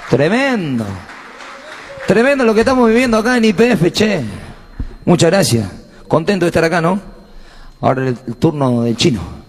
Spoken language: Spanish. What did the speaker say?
Tremendo. Tremendo lo que estamos viviendo acá en YPF, che. Muchas gracias. Contento de estar acá, ¿no? Ahora el turno del Chino.